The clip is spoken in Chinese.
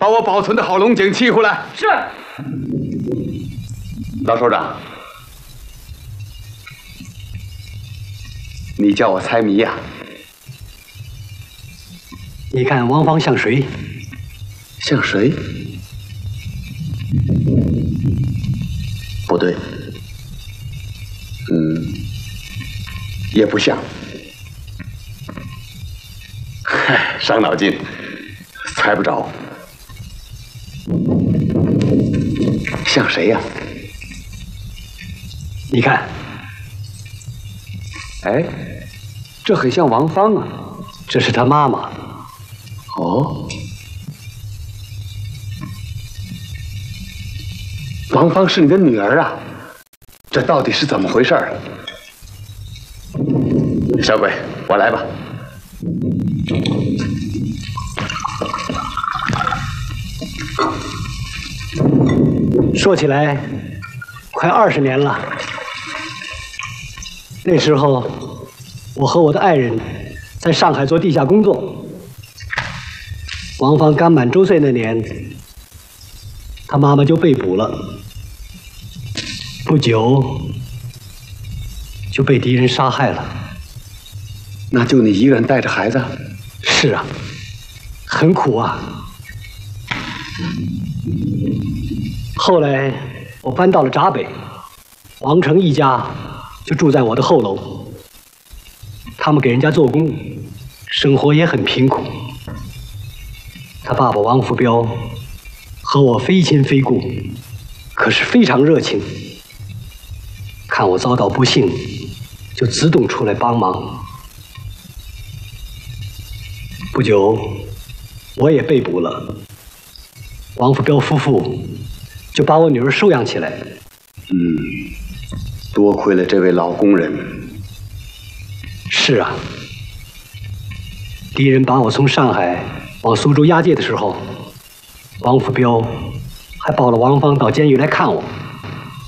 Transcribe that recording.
把我保存的好龙井沏回来。 是。 老首长，你叫我猜谜呀？ 你看王芳像谁？ 像谁？不对，也不像。嗨，伤脑筋，猜不着。像谁呀？ 你看， 哎，这很像王芳啊。 这是她妈妈。 哦，王芳是你的女儿啊？这到底是怎么回事儿？小鬼，我来吧。 说起来，快20年了。那时候，我和我的爱人在上海做地下工作。王芳刚满周岁那年，她妈妈就被捕了，不久就被敌人杀害了。 那就你一个人带着孩子？ 是啊，很苦啊。后来我搬到了闸北，王成一家就住在我的后楼。他们给人家做工，生活也很贫苦。他爸爸王福彪和我非亲非故，可是非常热情。看我遭到不幸，就自动出来帮忙。不久，我也被捕了。王福彪夫妇就把我女儿收养起来。 多亏了这位老工人。 是啊，敌人把我从上海往苏州押解的时候，王福彪还抱了王芳到监狱来看我。